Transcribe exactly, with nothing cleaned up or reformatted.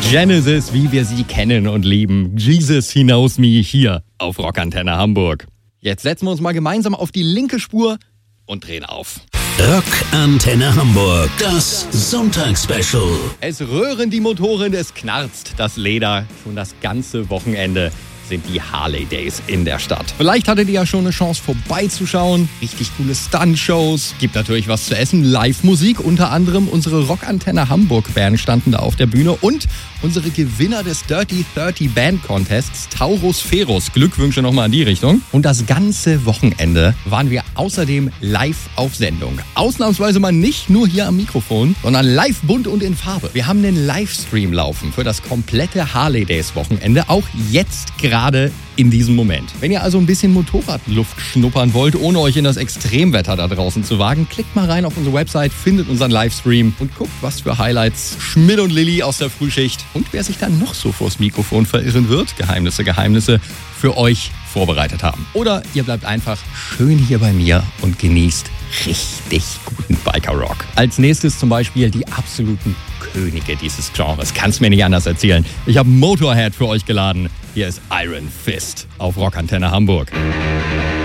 Genesis, wie wir sie kennen und lieben. Jesus, He Knows Me hier auf Rockantenne Hamburg. Jetzt setzen wir uns mal gemeinsam auf die linke Spur und drehen auf. Rockantenne Hamburg, das Sonntagsspecial. Es röhren die Motoren, es knarzt das Leder. Schon das ganze Wochenende sind die Harley Days in der Stadt. Vielleicht hattet ihr ja schon eine Chance vorbeizuschauen. Richtig coole Stunt-Shows. Gibt natürlich was zu essen. Live-Musik. Unter anderem unsere Rockantenne Hamburg-Band standen da auf der Bühne. Und unsere Gewinner des Dirty dreißig Band Contests, Taurus Ferus. Glückwünsche nochmal in die Richtung. Und das ganze Wochenende waren wir außerdem live auf Sendung. Ausnahmsweise mal nicht nur hier am Mikrofon, sondern live bunt und in Farbe. Wir haben einen Livestream laufen für das komplette Harley Days Wochenende. Auch jetzt gerade. Gerade in diesem Moment. Wenn ihr also ein bisschen Motorradluft schnuppern wollt, ohne euch in das Extremwetter da draußen zu wagen, klickt mal rein auf unsere Website, findet unseren Livestream und guckt, was für Highlights Schmidt und Lilly aus der Frühschicht und wer sich dann noch so vors Mikrofon verirren wird, Geheimnisse, Geheimnisse, für euch vorbereitet haben. Oder ihr bleibt einfach schön hier bei mir und genießt richtig guten Biker-Rock. Als nächstes zum Beispiel die absoluten Könige dieses Genres. Kann's mir nicht anders erzählen. Ich habe Motorhead für euch geladen. Hier ist Iron Fist auf Rockantenne Hamburg.